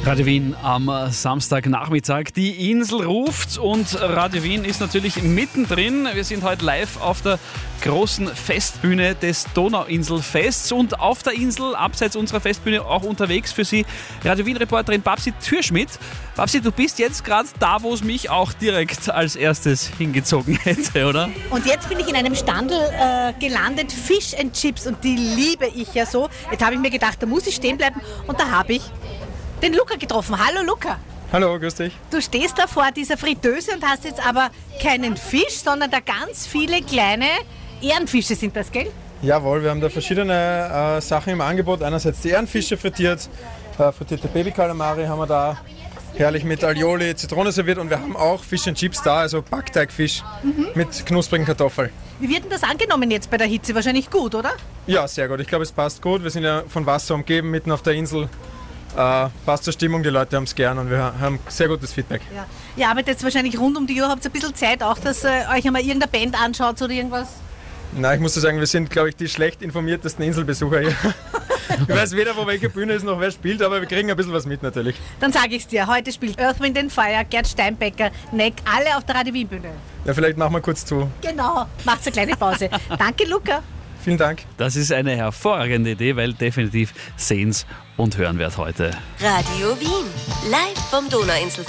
Radio Wien am Samstagnachmittag. Die Insel ruft und Radio Wien ist natürlich mittendrin. Wir sind heute live auf der großen Festbühne des Donauinselfests und auf der Insel, abseits unserer Festbühne, auch unterwegs für Sie Radio Wien-Reporterin Babsi Türschmidt. Babsi, du bist jetzt gerade da, wo es mich auch direkt als erstes hingezogen hätte, oder? Und jetzt bin ich in einem Standel gelandet, Fish and Chips, und die liebe ich ja so. Jetzt habe ich mir gedacht, da muss ich stehen bleiben, und da habe ich den Luca getroffen. Hallo Luca. Hallo, grüß dich. Du stehst da vor dieser Fritteuse und hast jetzt aber keinen Fisch, sondern da ganz viele kleine Ehrenfische sind das, gell? Jawohl, wir haben da verschiedene Sachen im Angebot. Einerseits die Ehrenfische frittiert, frittierte Babykalamari haben wir da, herrlich mit Aioli, Zitrone serviert, und wir haben auch Fish and Chips da, also Backteigfisch mit knusprigen Kartoffeln. Wie wird denn das angenommen jetzt bei der Hitze? Wahrscheinlich gut, oder? Ja, sehr gut. Ich glaube, es passt gut. Wir sind ja von Wasser umgeben, mitten auf der Insel. Passt zur Stimmung, die Leute haben es gern und wir haben sehr gutes Feedback. Ja. Ihr arbeitet jetzt wahrscheinlich rund um die Uhr, habt ihr ein bisschen Zeit auch, dass euch einmal irgendeine Band anschaut oder irgendwas? Nein, ich muss sagen, wir sind, glaube ich, die schlecht informiertesten Inselbesucher hier. Ich weiß weder, wo welche Bühne ist, noch wer spielt, aber wir kriegen ein bisschen was mit natürlich. Dann sage ich es dir, heute spielt Earth, Wind & Fire, Gerd Steinbecker, Neck, alle auf der Radio Wien Bühne. Ja, vielleicht machen wir kurz zu. Genau, macht's eine kleine Pause. Danke, Luca. Vielen Dank. Das ist eine hervorragende Idee, weil definitiv sehens- und hörenswert heute. Radio Wien, live vom Donauinselfest.